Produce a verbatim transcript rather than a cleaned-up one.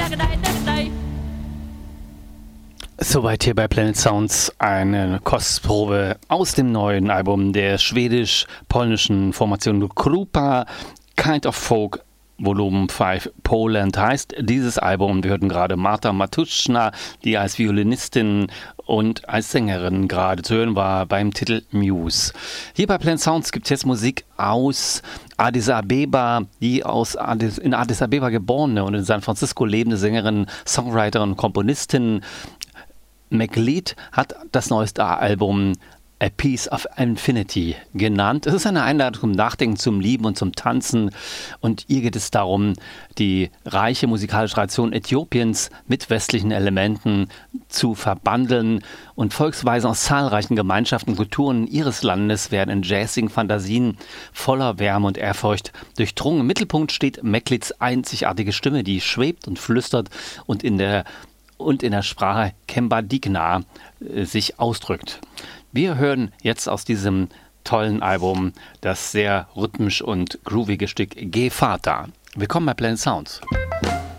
Soweit hier bei Planet Sounds eine Kostprobe aus dem neuen Album der schwedisch-polnischen Formation Krupa, Kind of Folk, Volumen fünf, Poland heißt dieses Album. Wir hörten gerade Marta Matuszna, die als Violinistin und als Sängerin gerade zu hören war beim Titel Muse. Hier bei Planet Sounds gibt es jetzt Musik aus Addis Abeba, die aus Addis, in Addis Abeba geborene und in San Francisco lebende Sängerin, Songwriterin und Komponistin McLeod hat das neueste Album A Piece of Infinity genannt. Es ist eine Einladung zum Nachdenken, zum Lieben und zum Tanzen. Und ihr geht es darum, die reiche musikalische Tradition Äthiopiens mit westlichen Elementen zu verbandeln. Und Volksweisen aus zahlreichen Gemeinschaften und Kulturen ihres Landes werden in jazzigen Fantasien voller Wärme und Ehrfurcht durchdrungen. Im Mittelpunkt steht McLeods einzigartige Stimme, die schwebt und flüstert und in der und in der Sprache Kemba Digna äh, sich ausdrückt. Wir hören jetzt aus diesem tollen Album das sehr rhythmisch und groovige Stück Gefata. Willkommen bei Planet Sounds.